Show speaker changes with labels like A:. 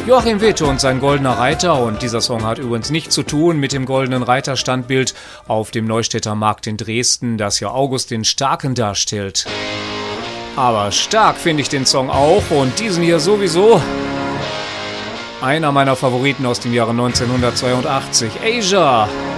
A: Joachim Witt und sein Goldener Reiter, und dieser Song hat übrigens nichts zu tun mit dem Goldenen Reiter-Standbild auf dem Neustädter Markt in Dresden, das ja August den Starken darstellt. Aber stark finde ich den Song auch, und diesen hier sowieso. Einer meiner Favoriten aus dem Jahre 1982, Asia.